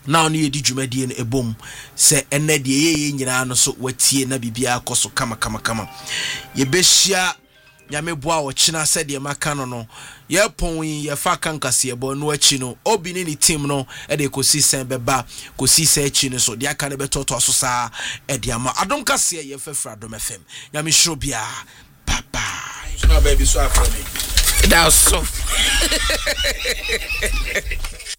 now ne yedi dwumadie no ebom se enne de ye nyina no so watie na bibia akoso kama ye behia nyame boa o china se de maka no ye pon ye fa kankase ye bo no achi no obi ni team no e de kosi sen beba kosi se achi no so de aka ne betoto so saa e de ama adom kase ye fafra adom fm nyame hiro bia papa so na baby so afro me that's so